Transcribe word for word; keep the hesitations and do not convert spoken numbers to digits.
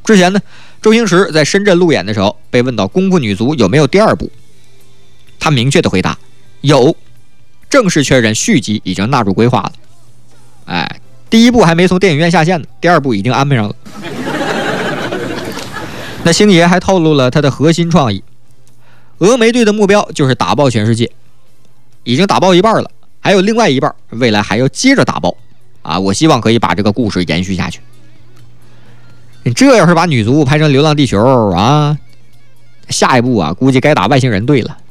之前呢，周星驰在深圳路演的时候被问到《功夫女足》有没有第二部，他明确的回答有，正式确认续集已经纳入规划了。哎，第一部还没从电影院下线呢，第二部已经安排上了。那星爷还透露了他的核心创意，峨眉队的目标就是打爆全世界，已经打爆一半了，还有另外一半未来还要接着打爆啊！我希望可以把这个故事延续下去。你这要是把女足拍成《流浪地球》啊，下一步啊，估计该打外星人队了。